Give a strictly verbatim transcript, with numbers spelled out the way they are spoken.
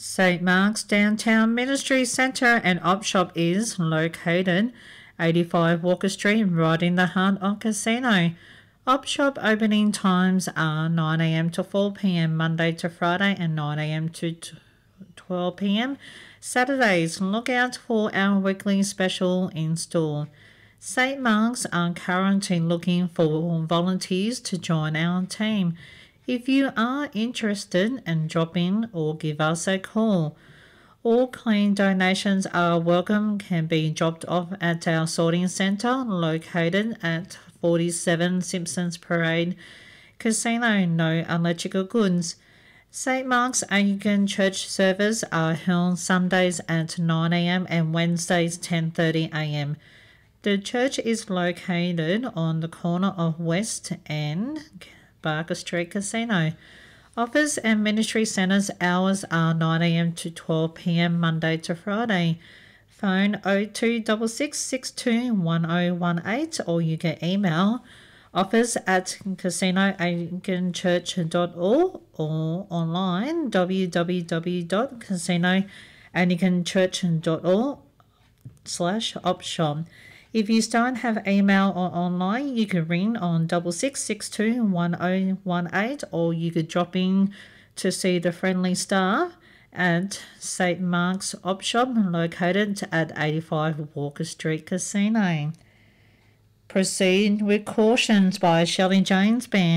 Saint Mark's Downtown Ministry Centre and Op Shop is located eighty-five Walker Street, right in the heart of Casino. Op Shop opening times are nine a m to four p m Monday to Friday and nine a m to twelve p m Saturdays. Look out for our weekly special in store. Saint Mark's are currently looking for volunteers to join our team. If you are interested, and drop in or give us a call. All clean donations are welcome, can be dropped off at our sorting centre located at forty-seven Simpsons Parade Casino. No electrical goods. Saint Mark's Anglican Church service are held Sundays at nine a m and Wednesdays ten thirty a m The church is located on the corner of West and Barker Street Casino. Office and ministry centres hours are nine a m to twelve p m Monday to Friday. Phone oh two six six, six two one oh one eight or you can email office at casino anglican church dot org or online w w w dot casino anglican church dot org slash opshop. If you don't have email or online, you can ring on six six six two one oh one eight or you could drop in to see the friendly staff at Saint Mark's Op Shop located at eighty-five Walker Street Casino. Proceed with Cautions by Shelley Jones Band.